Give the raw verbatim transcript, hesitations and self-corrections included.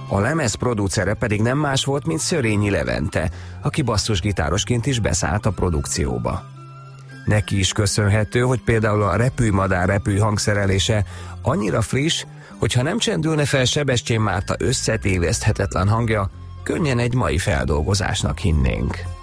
A lemez producere pedig nem más volt, mint Szörényi Levente, aki basszusgitárosként is beszállt a produkcióba. Neki is köszönhető, hogy például a Repülj-madár repülj hangszerelése annyira friss, hogy ha nem csendülne fel Sebestyén Márta összetéveszthetetlen hangja, könnyen egy mai feldolgozásnak hinnénk.